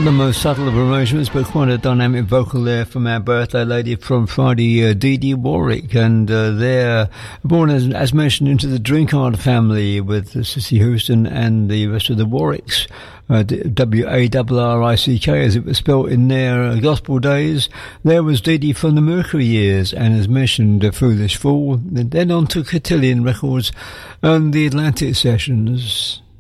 Not the most subtle of arrangements, but quite a dynamic vocal there from our birthday lady from Friday, Dee Dee Warwick. And they're born, as mentioned, into the Drinkard family with Cissy Houston and the rest of the Warwicks. W-A-R-R-I-C-K, as it was spelt in their gospel days. There was Dee Dee from the Mercury Years, and as mentioned, Foolish Fool. And then on to Cotillion Records and the Atlantic Sessions.